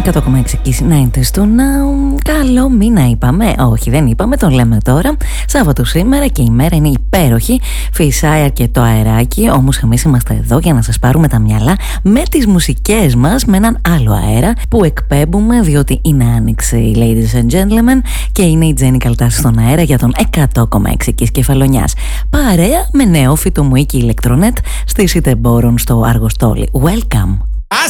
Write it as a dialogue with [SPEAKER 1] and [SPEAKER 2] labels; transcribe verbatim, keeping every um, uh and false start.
[SPEAKER 1] εκατό κόμμα έξι Kiss ενενήντα του Now. Καλό μήνα είπαμε. Όχι, δεν είπαμε, τον λέμε τώρα. Σάββατο σήμερα και η μέρα είναι υπέροχη. Φυσάει αρκετό αεράκι, όμως εμείς είμαστε εδώ για να σας πάρουμε τα μυαλά με τις μουσικές μας, με έναν άλλο αέρα που εκπέμπουμε, διότι είναι άνοιξη, ladies and gentlemen, και είναι η Τζέννη Καλτάση στον αέρα για τον εκατό κόμμα έξι Kiss Κεφαλονιάς. Παρέα με νεόφυτο μου οίκη ηλεκτρονέτ στη Σιτεμπόρων στο Αργοστόλι. Welcome.